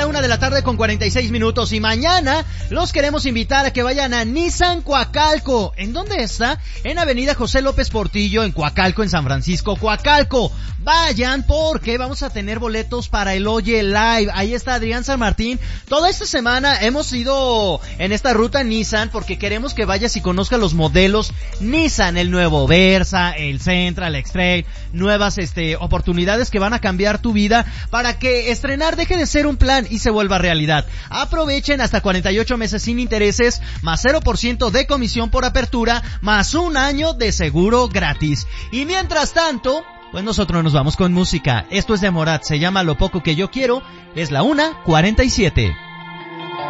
la 1:46 p.m. y mañana los queremos invitar a que vayan a Nissan Coacalco. ¿En dónde está? En Avenida José López Portillo, en Coacalco, en San Francisco, Coacalco. Vayan porque vamos a tener boletos para el Oye Live. Ahí está Adrián San Martín. Toda esta semana hemos ido en esta ruta Nissan porque queremos que vayas y conozcas los modelos Nissan, el nuevo Versa, el Sentra, el X-Trail, nuevas oportunidades que van a cambiar tu vida para que estrenar deje de ser un plan y se vuelva realidad. Aprovechen hasta 48 meses sin intereses, más 0% de comisión por apertura, más un año de seguro gratis. Y mientras tanto, pues nosotros nos vamos con música. Esto es de Morat, se llama Lo Poco Que Yo Quiero, es la 1:47 p.m.